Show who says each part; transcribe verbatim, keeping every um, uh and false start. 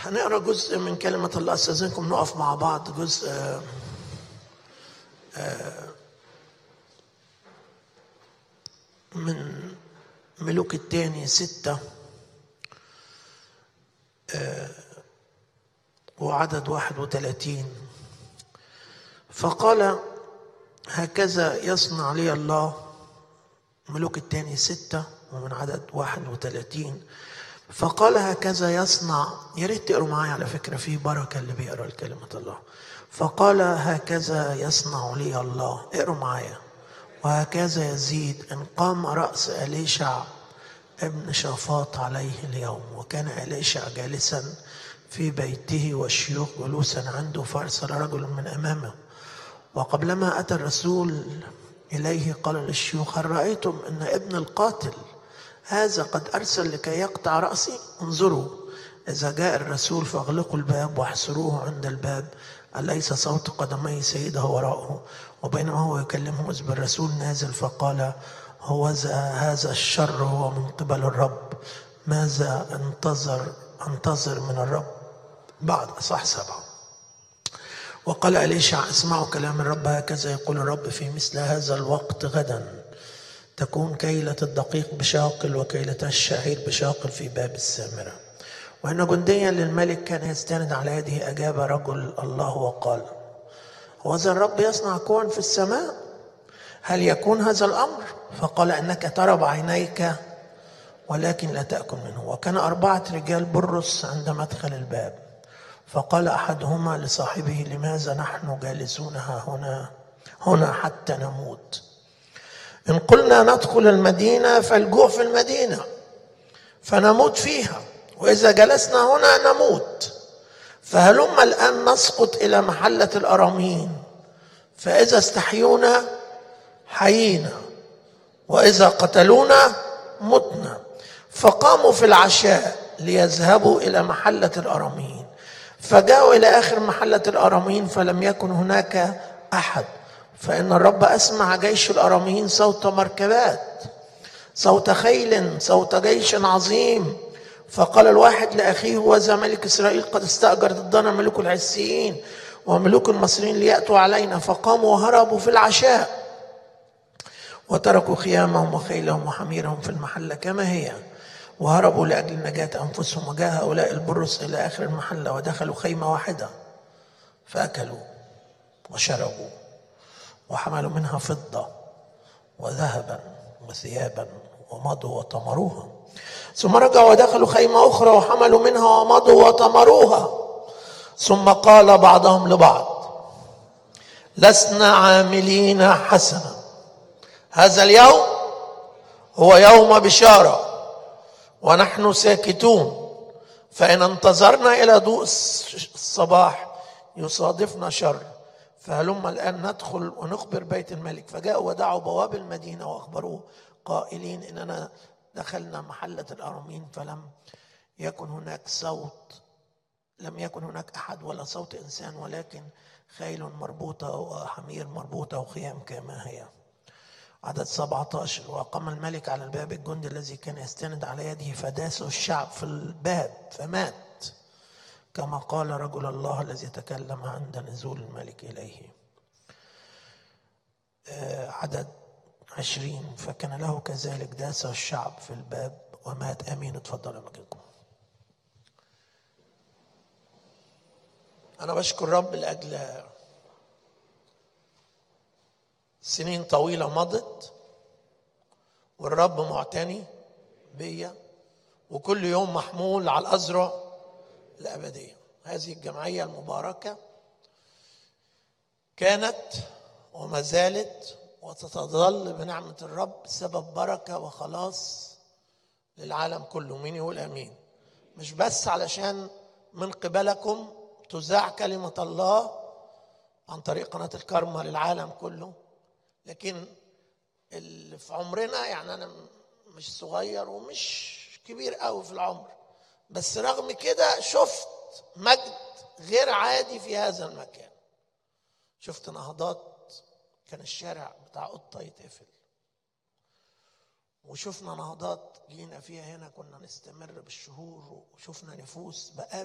Speaker 1: هنقرأ جزء من كلمة الله. أستاذنكم نقف مع بعض. جزء آه آه من ملوك الثاني ستة آه وعدد واحد وثلاثين. فقال هكذا يصنع لي الله. ملوك الثاني ستة ومن عدد واحد وثلاثين. فقال هكذا يصنع. يا ريت تقروا معايا، على فكرة في بركة اللي بيقرأ كلمة الله. فقال هكذا يصنع لي الله. اقروا معايا. وهكذا يزيد إن قام رأس أليشع ابن شافاط عليه اليوم. وكان أليشع جالسا في بيته والشيوخ جلوسا عنده، فأرسل رجل من أمامه. وقبلما أتى الرسول إليه قال للشيوخ هل رأيتم أن ابن القاتل هذا قد أرسل لكي يقطع رأسي؟ انظروا إذا جاء الرسول فاغلقوا الباب واحصروه عند الباب، أليس صوت قدمي سيده وراءه؟ وبينما هو يكلمه إذ بالرسول نازل فقال هو هذا الشر هو من قبل الرب، ماذا انتظر انتظر من الرب بعد أصح سبعة. وقال أليشع اسمعوا كلام الرب، هكذا يقول الرب في مثل هذا الوقت غدا تكون كيلة الدقيق بشاقل وكيلة الشعير بشاقل في باب السامرة. وإن جنديا للملك كان يستند على يده أجاب رجل الله وقال وذا الرب يصنع كون في السماء، هل يكون هذا الأمر؟ فقال أنك ترى بعينيك ولكن لا تأكل منه. وكان أربعة رجال برص عند مدخل الباب. فقال أحدهما لصاحبه لماذا نحن جالسون هنا هنا حتى نموت؟ إن قلنا ندخل المدينة فالجوع في المدينة فنموت فيها، وإذا جلسنا هنا نموت. فهلما الآن نسقط إلى محلة الأرامين، فإذا استحيونا حيينا وإذا قتلونا متنا. فقاموا في العشاء ليذهبوا إلى محلة الأرامين، فجاءوا إلى آخر محلة الأرامين فلم يكن هناك أحد، فإن الرب أسمع جيش الأراميين صوت مركبات، صوت خيل، صوت جيش عظيم. فقال الواحد لأخيه وذا ملك إسرائيل قد استأجر ضدنا ملوك العسيين وملوك المصريين ليأتوا علينا. فقاموا وهربوا في العشاء وتركوا خيامهم وخيلهم وحميرهم في المحلة كما هي، وهربوا لأجل نجاة أنفسهم. وجاء هؤلاء البرص إلى آخر المحلة ودخلوا خيمة واحدة فأكلوا وشربوا وحملوا منها فضة وذهبا وثيابا ومضوا وطمروها. ثم رجعوا ودخلوا خيمة أخرى وحملوا منها ومضوا وطمروها. ثم قال بعضهم لبعض لسنا عاملين حسنا، هذا اليوم هو يوم بشارة ونحن ساكتون، فإن انتظرنا إلى ضوء الصباح يصادفنا شر. فهلما الآن ندخل ونخبر بيت الملك. فجاءوا ودعوا بواب المدينة وأخبروه قائلين إننا دخلنا محلة الأرامين فلم يكن هناك صوت لم يكن هناك أحد ولا صوت إنسان، ولكن خيل مربوطة وحمير مربوطة وخيام كما هي. عدد سبعة عشر. وقام الملك على الباب الجند الذي كان يستند على يده فداسوا الشعب في الباب فمات كما قال رجل الله الذي تكلم عند نزول الملك إليه. عدد عشرين. فكان له كذلك داس الشعب في الباب ومات. آمين. اتفضلوا مكانكم. أنا بشكر رب لأجل سنين طويلة مضت والرب معتني بيا، وكل يوم محمول على الأزرع الأبدية. هذه الجمعية المباركة كانت وما زالت وتتظل بنعمة الرب سبب بركة وخلاص للعالم كله. مين يقول أمين؟ مش بس علشان من قبلكم تذاع كلمة الله عن طريق قناة الكرمة للعالم كله، لكن اللي في عمرنا، يعني أنا مش صغير ومش كبير قوي في العمر، بس رغم كده شفت مجد غير عادي في هذا المكان. شفت نهضات، كان الشارع بتاع قطة يتقفل، وشفنا نهضات جينا فيها هنا كنا نستمر بالشهور، وشفنا نفوس بقى